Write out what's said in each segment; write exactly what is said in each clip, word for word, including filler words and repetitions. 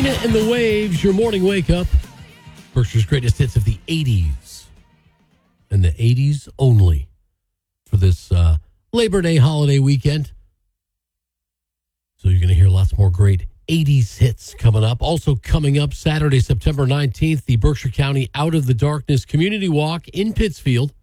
Katrina and the Waves, your morning wake up. Berkshire's greatest hits of the eighties. And the eighties only for this uh, Labor Day holiday weekend. So you're going to hear lots more great eighties hits coming up. Also coming up Saturday, September nineteenth, the Berkshire County Out of the Darkness Community Walk in Pittsfield.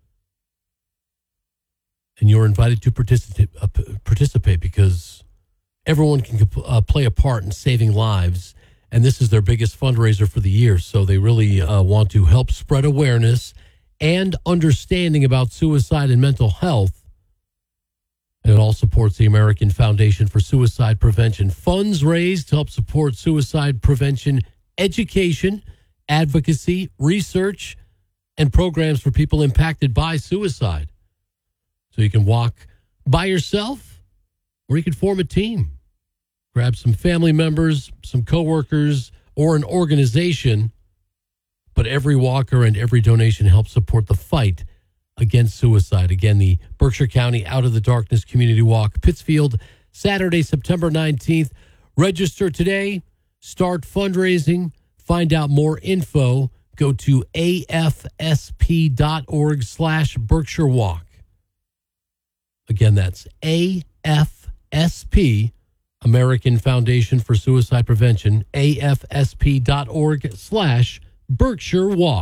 And you're invited to participate, uh, participate because everyone can uh, play a part in saving lives. And this is their biggest fundraiser for the year. So they really uh, want to help spread awareness and understanding about suicide and mental health. And it all supports the American Foundation for Suicide Prevention. Funds raised to help support suicide prevention, education, advocacy, research, and programs for people impacted by suicide. So you can walk by yourself or you can form a team. Grab some family members, some coworkers, or an organization. But every walker and every donation helps support the fight against suicide. Again, the Berkshire County Out of the Darkness Community Walk, Pittsfield, Saturday, September nineteenth. Register today. Start fundraising. Find out more info. Go to afsp.org slash Berkshire Walk. Again, that's A F S P, American Foundation for Suicide Prevention, afsp.org slash Berkshire Walk.